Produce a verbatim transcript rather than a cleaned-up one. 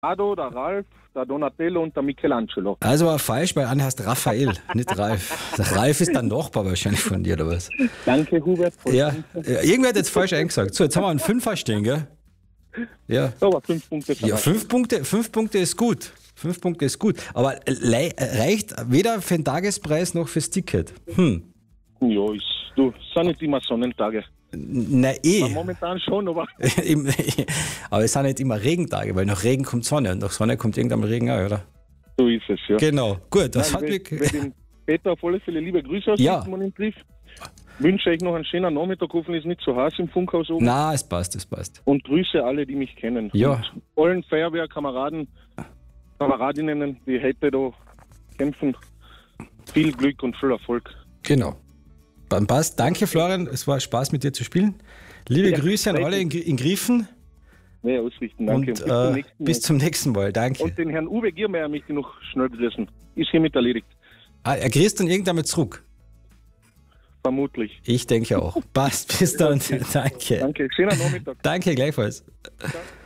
Ado, der Ralf, der Donatello und der Michelangelo. Also war falsch, weil Anne heißt Raphael, nicht Ralf. Der Ralf ist der Nachbar wahrscheinlich von dir, oder was? Danke, Hubert. Ja, ja, irgendwer hat jetzt falsch eingesagt. So, jetzt haben wir einen Fünfer stehen, gell? Ja. So, aber fünf Punkte. Ja, fünf Punkte, fünf Punkte ist gut. Fünf Punkte ist gut. Aber le- reicht weder für den Tagespreis noch fürs Ticket. Hm. Ja, ist, du, es sind nicht immer Sonnentage. Na eh. Ja, momentan schon, aber Im- Aber es sind nicht immer Regentage, weil nach Regen kommt Sonne und nach Sonne kommt irgendwann Regen auch, oder? so ist es, ja. Genau. Gut, das Nein, hat ich mich. will, will dem Peter auf alle Fälle liebe Grüße Ja. ausrichten, wenn ich ihn triff. Wünsche euch noch einen schönen Nachmittag, hoffentlich ist nicht zu heiß im Funkhaus oben. Na, es passt, es passt. Und grüße alle, die mich kennen. Ja. Und allen Feuerwehrkameraden, Kameradinnen, die heute da kämpfen. Viel Glück und viel Erfolg. Genau. Dann passt. Danke, Florian. Es war Spaß, mit dir zu spielen. Liebe Ja, Grüße an alle in, Gr- in Griefen Mehr ausrichten, danke. und bis, zum äh, nächsten bis Mal. zum nächsten Mal. Danke. Und den Herrn Uwe Giermeier möchte ich noch schnell grüßen. Ist hiermit erledigt. Ah, er grüßt dann irgendwann mal zurück. Vermutlich. Ich denke auch. Passt. Bis dann. Danke. Danke. Schönen Nachmittag. Danke, gleichfalls. Ciao.